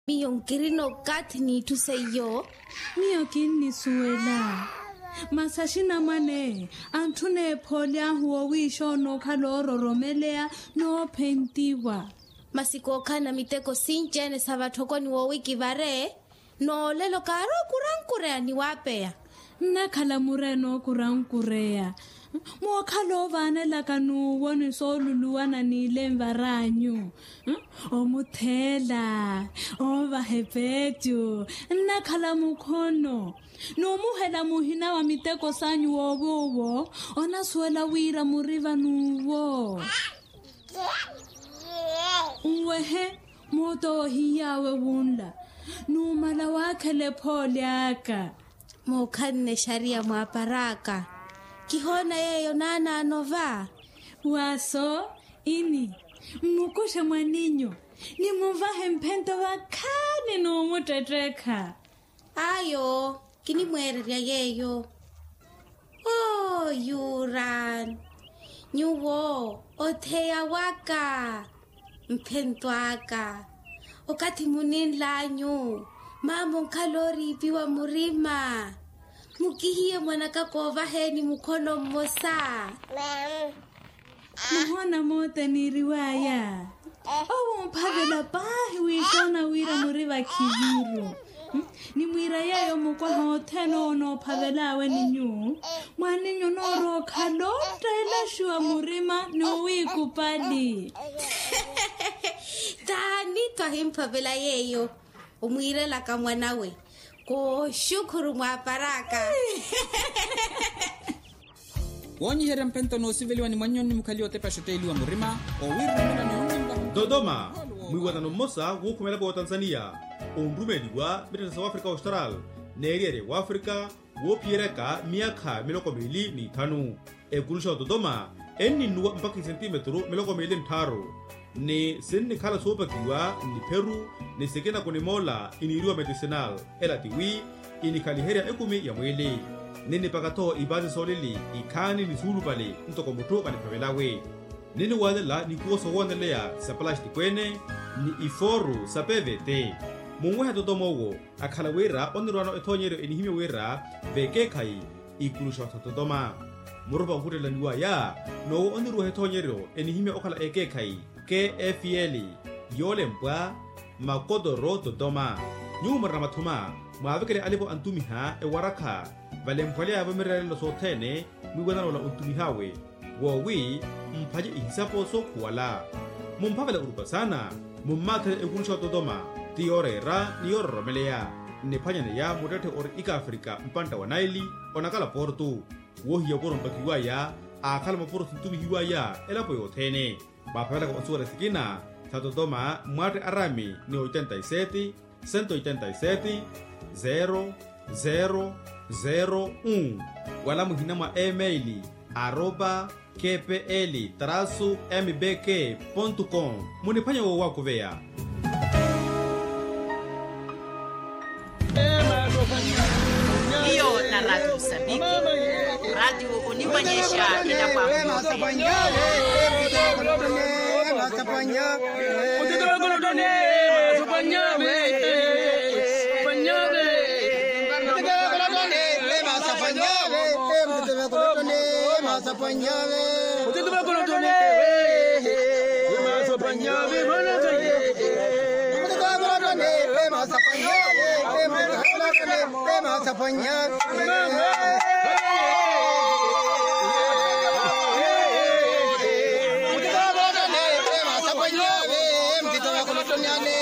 Miyong kirino katni tu sayo. Miyo kini suela. Masashina mane. Antune polia huo wisho no kaloro romelea no pentiwa. Masiko kana miteko sinche ne sabatoko ni wo wiki vare. No lelo karo kurankurea ni wapea. Nakala mureno kurankurea. Mwakalo vane lakanu woni soluluana ni lemvaranyu. Omuthela, ovahepetu, nakala mukhono. Nomuhela muhina wa miteko sanyu wowo, ona suela wira muriva nuwo. Uwehe, moto hiyawe wunla. Numala wakele pole aka. Mokane sharia mwaparaka. Kihona yeyo nana anova. Waso, ini. Mukusha mwaninyo. Ni muvahe mpento wakane no mutetreka. Ayo, kini mwereria yeyo. Oh, yuran. Nyuwo, otea waka. Mpento waka. Okati munin lanyu. Mamo kalori piwa murima. Mukihie mwanaka kova heni mukono mosa. Muhona mote ni riwaya. Owo mpavela bahi wishona wira muriva kiviro. Ni mwira yayo mukwa hoteno no pavelawe ninyu. Mwaninyo noro kalota ilashua murima no wikupali. Tani twahimpavela yeyo. Umwire laka mwanawe. Ko shukuru mwaparaka. Wonyi hera mpento no siveli wani manyoni mukali otepa shoteli wa murima o wirra muna ni unimba Dodoma mwiwatano mosa wukumela kwa Tanzania ondumedi wa British South Africa Austral neriere wa Africa wo piereka miaka miloko mili ni tanu ekulusha Dodoma eni nuwa mpaki centimetro miloko mili ntaro ni sinni kala sopa kiwa ni Peru ni sekena kuni mola iniriwa medicinal elatiwi inikaliheria ekumi ya mwili nini pakato ibazi solili ikani ni sulu pale ntoko mutoka ni pavelawe nini wadela ni kuoso wandelea sa plastic kwene ni iforu sa PVT mungwe Dodomowo akhala wera onirwano ethonyero enihime wera veke kai ikulusha Dodoma muroba hurela niwa ya no onirwa ethonyero enihime okhala eke kai KFL yolempwa makodoro Dodoma nyuma ramathuma mwavekele alipo antumiha ewaraka valempwale avamirele lo sothene mwiwana lola untumihawe wowi mphaje ihisapo sokuwala mumphavela urupa sana mummathele ekulusha Dodoma tiyorera niyororomeleya niphanyane ya mutethe ori ika Afrika mpanta wa Naili onakala portu wohiya porompakiwa ya akhala maporo sintumihiwa ya elapo yothene baphavela ka onsuwala sikina tha Dodoma mwate arami ni 87 187 0001 wala muhina mwa email @kpl-mbk.com muniphanya wo wakuveya Iyo na Radio Msambiki. Radio unimanyesha ina kwa Masapanya